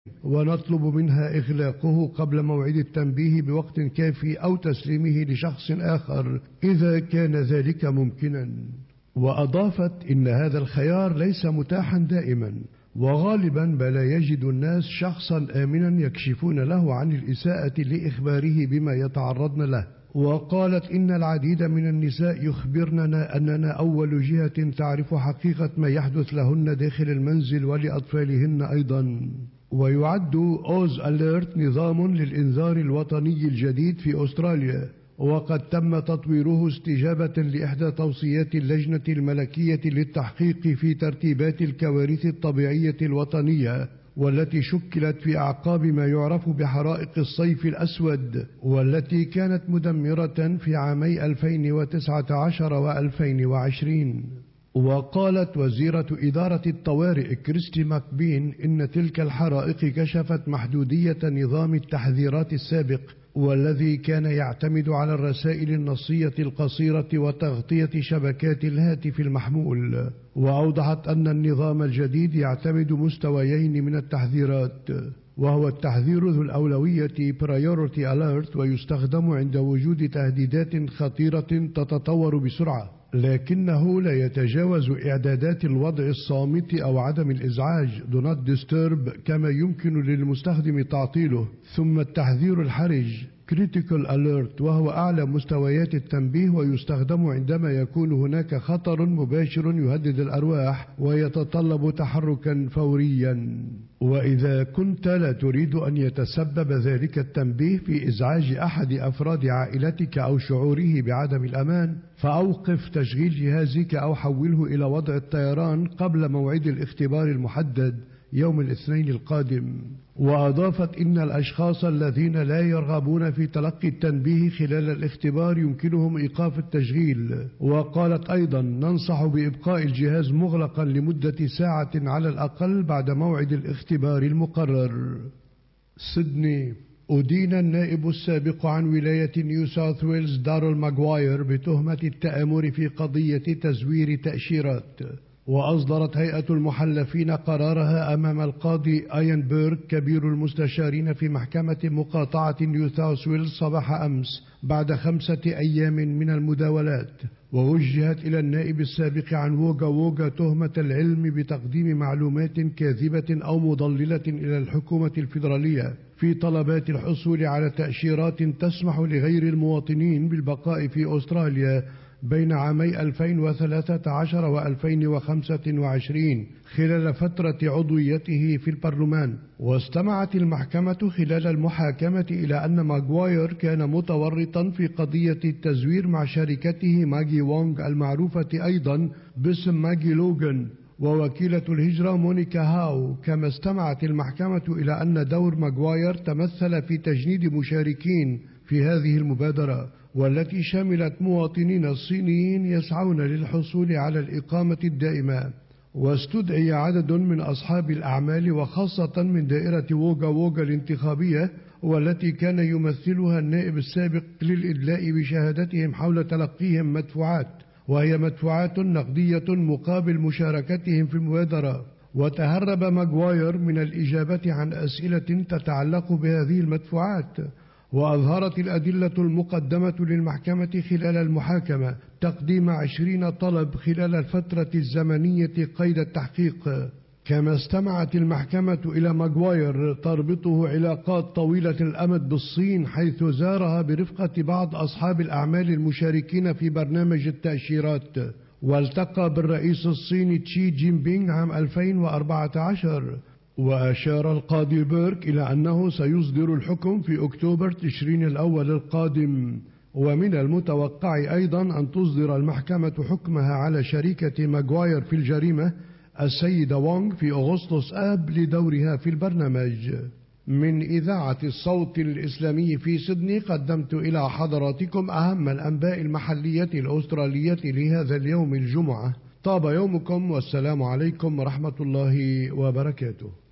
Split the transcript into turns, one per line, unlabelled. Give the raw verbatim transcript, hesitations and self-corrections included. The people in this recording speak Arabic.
ونطلب منها إغلاقه قبل موعد التنبيه بوقت كافي أو تسليمه لشخص آخر إذا كان ذلك ممكنا. وأضافت إن هذا الخيار ليس متاحا دائما، وغالبا ما لا يجد الناس شخصا آمنا يكشفون له عن الإساءة لإخباره بما يتعرضن له. وقالت إن العديد من النساء يخبرننا أننا أول جهة تعرف حقيقة ما يحدث لهن داخل المنزل ولأطفالهن أيضا. ويعد أوز أليرت نظام للإنذار الوطني الجديد في أستراليا، وقد تم تطويره استجابة لإحدى توصيات اللجنة الملكية للتحقيق في ترتيبات الكوارث الطبيعية الوطنية، والتي شكلت في أعقاب ما يعرف بحرائق الصيف الأسود، والتي كانت مدمرة في عامي ألفين وتسعة عشر وألفين وعشرين. وقالت وزيرة إدارة الطوارئ كريستي ماكبين إن تلك الحرائق كشفت محدودية نظام التحذيرات السابق، والذي كان يعتمد على الرسائل النصية القصيرة وتغطية شبكات الهاتف المحمول. وأوضحت أن النظام الجديد يعتمد مستويين من التحذيرات، وهو التحذير ذو الأولوية Priority Alert، ويستخدم عند وجود تهديدات خطيرة تتطور بسرعة، لكنه لا يتجاوز إعدادات الوضع الصامت أو عدم الإزعاج Do not disturb كما يمكن للمستخدم تعطيله. ثم التحذير الحرج Critical Alert، وهو أعلى مستويات التنبيه، ويستخدم عندما يكون هناك خطر مباشر يهدد الأرواح ويتطلب تحركا فوريا. وإذا كنت لا تريد أن يتسبب ذلك التنبيه في إزعاج أحد أفراد عائلتك أو شعوره بعدم الأمان، فأوقف تشغيل جهازك أو حوله إلى وضع الطيران قبل موعد الاختبار المحدد يوم الاثنين القادم. وأضافت إن الأشخاص الذين لا يرغبون في تلقي التنبيه خلال الاختبار يمكنهم إيقاف التشغيل. وقالت أيضا ننصح بإبقاء الجهاز مغلقا لمدة ساعة على الأقل بعد موعد الاختبار المقرر. سيدني، أدين النائب السابق عن ولاية نيو ساوث ويلز داريل ماغواير بتهمة التآمر في قضية تزوير تأشيرات. وأصدرت هيئة المحلفين قرارها أمام القاضي آيان بيرك كبير المستشارين في محكمة مقاطعة نيو ساوث ويلز صباح أمس بعد خمسة أيام من المداولات. ووجهت إلى النائب السابق عن ووغا ووغا تهمة العلم بتقديم معلومات كاذبة أو مضللة إلى الحكومة الفيدرالية في طلبات الحصول على تأشيرات تسمح لغير المواطنين بالبقاء في أستراليا بين عامي ألفين وثلاثة عشر وألفين وخمسة وعشرين خلال فترة عضويته في البرلمان. واستمعت المحكمة خلال المحاكمة إلى أن ماغواير كان متورطا في قضية التزوير مع شركته ماجي وونغ المعروفة أيضا باسم ماجي لوغان ووكيلة الهجرة مونيكا هاو. كما استمعت المحكمة إلى أن دور ماغواير تمثل في تجنيد مشاركين في هذه المبادرة، والتي شملت مواطنين صينيين يسعون للحصول على الإقامة الدائمة. واستدعي عدد من أصحاب الأعمال وخاصة من دائرة ووغا ووغا الانتخابية، والتي كان يمثلها النائب السابق للإدلاء بشهادتهم حول تلقيهم مدفوعات، وهي مدفوعات نقدية مقابل مشاركتهم في المبادرة. وتهرب ماغواير من الإجابة عن أسئلة تتعلق بهذه المدفوعات. وأظهرت الأدلة المقدمة للمحكمة خلال المحاكمة تقديم عشرين طلب خلال الفترة الزمنية قيد التحقيق. كما استمعت المحكمة إلى ماغواير تربطه علاقات طويلة الأمد بالصين، حيث زارها برفقة بعض أصحاب الأعمال المشاركين في برنامج التأشيرات، والتقى بالرئيس الصيني تشي جين بينغ عام ألفين وأربعة عشر. وأشار القاضي بيرك إلى أنه سيصدر الحكم في أكتوبر تشرين الأول القادم. ومن المتوقع أيضا أن تصدر المحكمة حكمها على شريكة ماغواير في الجريمة السيدة وونغ في أغسطس آب لدورها في البرنامج. من إذاعة الصوت الإسلامي في سيدني قدمت إلى حضراتكم أهم الأنباء المحلية الأسترالية لهذا اليوم الجمعة. طاب يومكم والسلام عليكم ورحمة الله وبركاته.